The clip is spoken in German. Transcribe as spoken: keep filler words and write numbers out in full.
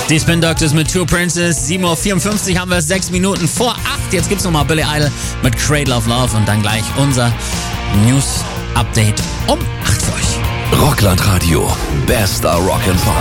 Die Spin Doctors mit Two Princes. sieben Uhr vierundfünfzig haben wir es, sechs Minuten vor acht. Jetzt gibt's nochmal Billy Idol mit Cradle of Love und dann gleich unser News-Update um acht für euch. Rockland Radio, bester Rock'n'Pop.